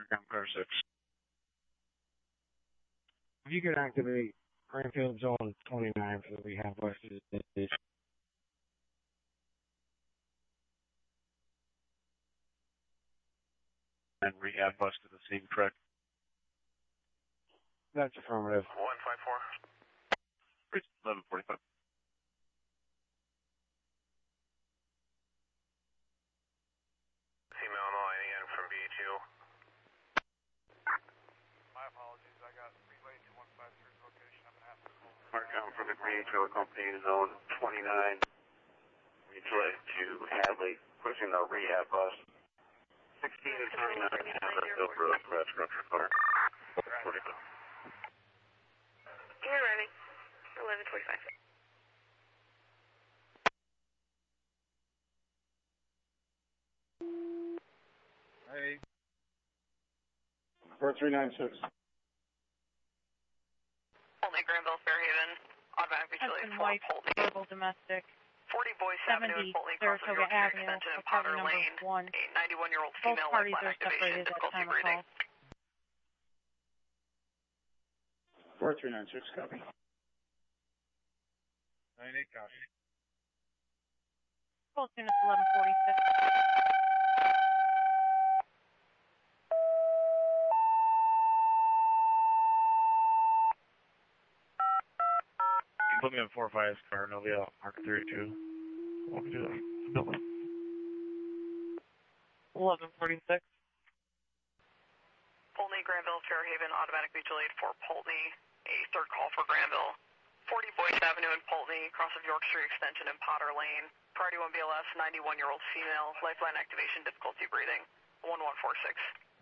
Markham Car 6. If you could activate Greenfield Zone 29 for the rehab bus to the station. And rehab bus to the scene, correct? That's affirmative. 154. 1145. Female line in from B2. My apologies, I got relay to 153's location. I'm going to have to call. Markham for the Green Trail Company, Zone 29. Relay to Hadley, pushing the rehab bus. 16 and 29, Hillsborough Road, crash structure car. 45. You're arriving. 1145. Hey. 4396. Pulteney, Granville, Fairhaven, automatic vigilante for Pulteney. Verbal domestic. 40 Boyce Avenue in 70 Pulteney, cross of Saratoga York Street Avenue, Extension and apartment Potter number Lane. 1. A 91-year-old Both female parties lifeline are activation, separated at difficulty time of breathing. call. 4396, copy. 98, copy. Call soon as 1146. Put me on 45 car, Novia, Mark 32. What do that? No. 1146. Pulteney, Granville, Fairhaven, automatic vigilante for Pulteney. A third call for Granville. 40 Boyce Avenue in Pulteney, cross of York Street Extension and Potter Lane. Priority 1 BLS, 91-year-old female, lifeline activation, difficulty breathing. 1146.